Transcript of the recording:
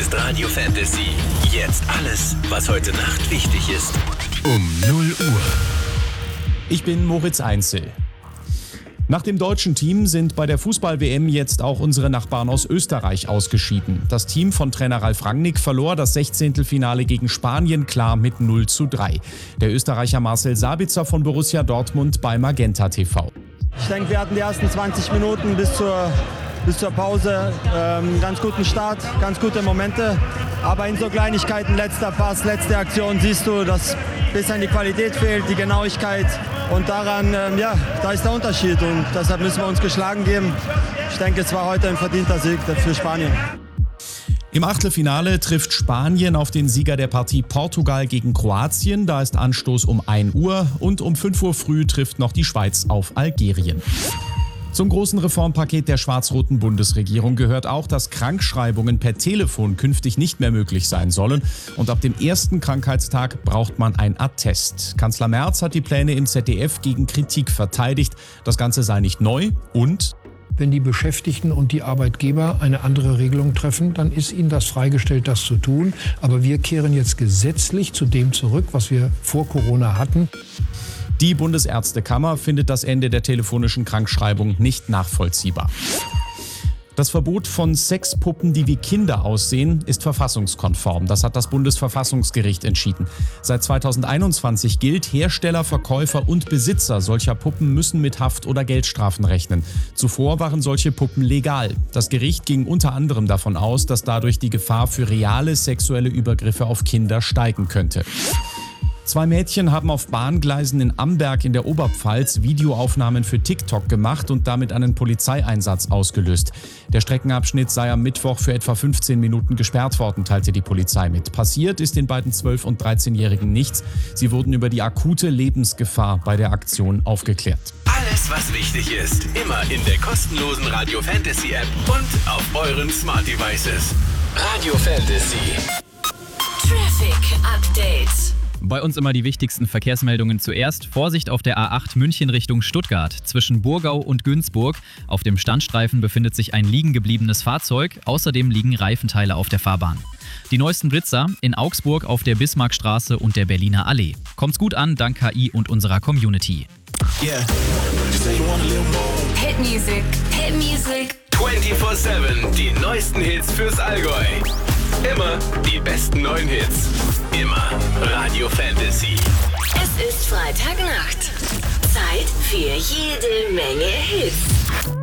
ist Radio Fantasy. Jetzt alles, was heute Nacht wichtig ist. Um 0 Uhr. Ich bin Moritz Einzel. Nach dem deutschen Team sind bei der Fußball-WM jetzt auch unsere Nachbarn aus Österreich ausgeschieden. Das Team von Trainer Ralf Rangnick verlor das 16. Finale gegen Spanien klar mit 0:3. Der Österreicher Marcel Sabitzer von Borussia Dortmund bei Magenta TV. Ich denke, wir hatten die ersten 20 Minuten bis zur Pause ganz guten Start, ganz gute Momente. Aber in so Kleinigkeiten, letzter Pass, letzte Aktion, siehst du, dass ein bisschen die Qualität fehlt, die Genauigkeit. Und daran, da ist der Unterschied. Und deshalb müssen wir uns geschlagen geben. Ich denke, es war heute ein verdienter Sieg für Spanien. Im Achtelfinale trifft Spanien auf den Sieger der Partie Portugal gegen Kroatien. Da ist Anstoß um 1 Uhr und um 5 Uhr früh trifft noch die Schweiz auf Algerien. Zum großen Reformpaket der schwarz-roten Bundesregierung gehört auch, dass Krankschreibungen per Telefon künftig nicht mehr möglich sein sollen. Und ab dem ersten Krankheitstag braucht man ein Attest. Kanzler Merz hat die Pläne im ZDF gegen Kritik verteidigt. Das Ganze sei nicht neu und: Wenn die Beschäftigten und die Arbeitgeber eine andere Regelung treffen, dann ist ihnen das freigestellt, das zu tun. Aber wir kehren jetzt gesetzlich zu dem zurück, was wir vor Corona hatten. Die Bundesärztekammer findet das Ende der telefonischen Krankschreibung nicht nachvollziehbar. Das Verbot von Sexpuppen, die wie Kinder aussehen, ist verfassungskonform. Das hat das Bundesverfassungsgericht entschieden. Seit 2021 gilt, Hersteller, Verkäufer und Besitzer solcher Puppen müssen mit Haft- oder Geldstrafen rechnen. Zuvor waren solche Puppen legal. Das Gericht ging unter anderem davon aus, dass dadurch die Gefahr für reale sexuelle Übergriffe auf Kinder steigen könnte. 2 Mädchen haben auf Bahngleisen in Amberg in der Oberpfalz Videoaufnahmen für TikTok gemacht und damit einen Polizeieinsatz ausgelöst. Der Streckenabschnitt sei am Mittwoch für etwa 15 Minuten gesperrt worden, teilte die Polizei mit. Passiert ist den beiden 12- und 13-Jährigen nichts. Sie wurden über die akute Lebensgefahr bei der Aktion aufgeklärt. Alles, was wichtig ist, immer in der kostenlosen Radio Fantasy App und auf euren Smart Devices. Radio Fantasy. Traffic Update. Bei uns immer die wichtigsten Verkehrsmeldungen zuerst. Vorsicht auf der A8 München Richtung Stuttgart. Zwischen Burgau und Günzburg. Auf dem Standstreifen befindet sich ein liegen gebliebenes Fahrzeug. Außerdem liegen Reifenteile auf der Fahrbahn. Die neuesten Blitzer in Augsburg auf der Bismarckstraße und der Berliner Allee. Kommt's gut an, dank KI und unserer Community. Yeah. Hit Music. Hit Music. 24/7, die neuesten Hits fürs Allgäu. Immer die besten neuen Hits. Immer Radio Fantasy. Es ist Freitagnacht. Zeit für jede Menge Hits.